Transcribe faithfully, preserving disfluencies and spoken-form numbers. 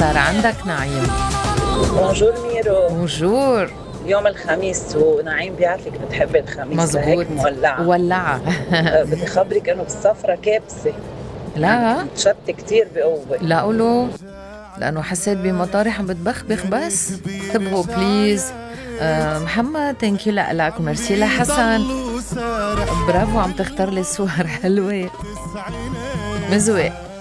صار عندك نعيم. بونجور ميرو. بونجور. يوم الخميس ونعيم بيعرفك بتحبي الخميس مزبوط، هيك مولعة. ولعة. بدي خبرك انه بالسفرة كابسة. لا شت كتير بقوة. لا قولوا، لأنه حسيت بمطاري عم بتبخبخ. بس انتبهوا بليز. أه محمد ثانك يو لك، ميرسي لحسن، برافو عم تختار لي صور حلوة مزوق.